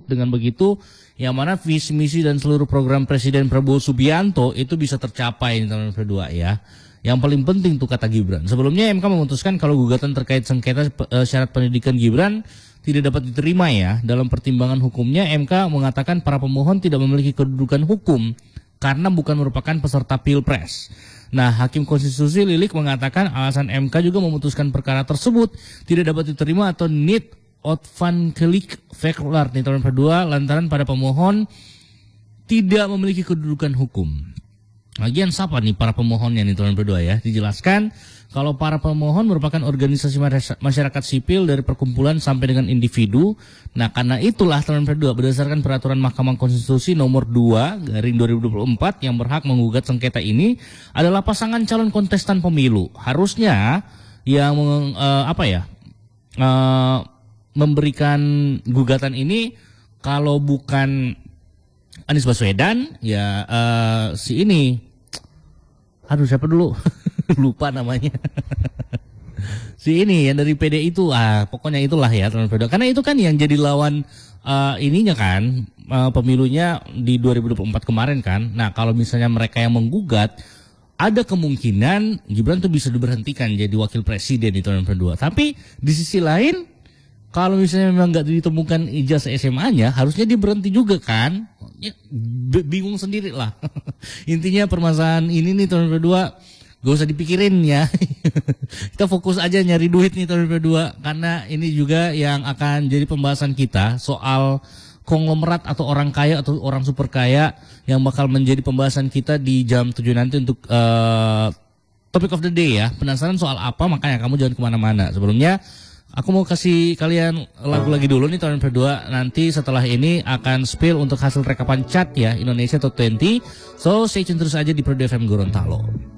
Dengan begitu, yang mana visi misi dan seluruh program Presiden Prabowo Subianto itu bisa tercapai di tahun kedua ya. Yang paling penting tuh kata Gibran. Sebelumnya MK memutuskan kalau gugatan terkait sengketa syarat pendidikan Gibran tidak dapat diterima ya. Dalam pertimbangan hukumnya MK mengatakan para pemohon tidak memiliki kedudukan hukum karena bukan merupakan peserta Pilpres. Nah, Hakim Konstitusi Lilik mengatakan alasan MK juga memutuskan perkara tersebut tidak dapat diterima atau niet ontvankelijk verklaard di tahun kedua lantaran pada pemohon tidak memiliki kedudukan hukum. Lagian siapa nih para pemohonnya nih tahun kedua ya? Dijelaskan kalau para pemohon merupakan organisasi masyarakat sipil dari perkumpulan sampai dengan individu. Nah, karena itulah tahun kedua berdasarkan peraturan Mahkamah Konstitusi nomor 2/2024 yang berhak menggugat sengketa ini adalah pasangan calon kontestan pemilu. Harusnya yang memberikan gugatan ini kalau bukan Anies Baswedan ya si ini, aduh siapa dulu lupa namanya si ini yang dari PD itu pokoknya itulah ya teman PD, karena itu kan yang jadi lawan ininya kan pemilunya di 2024 kemarin kan. Nah kalau misalnya mereka yang menggugat ada kemungkinan Gibran tuh bisa diberhentikan jadi wakil presiden di tahun kedua. Tapi di sisi lain kalau misalnya memang nggak ditemukan ijazah SMA-nya, harusnya dia berhenti juga kan? Ya, bingung sendiri lah. Intinya permasalahan ini nih tahun kedua gak usah dipikirin ya. Kita fokus aja nyari duit nih tahun kedua, karena ini juga yang akan jadi pembahasan kita soal konglomerat atau orang kaya atau orang super kaya yang bakal menjadi pembahasan kita di jam 7 nanti untuk topic of the day ya. Penasaran soal apa? Makanya kamu jangan kemana-mana. Sebelumnya aku mau kasih kalian lagu lagi dulu nih tahun kedua. Nanti setelah ini akan spill untuk hasil rekapan chat ya Indonesia Top 20. So stay tune terus aja di Pro FM Gorontalo.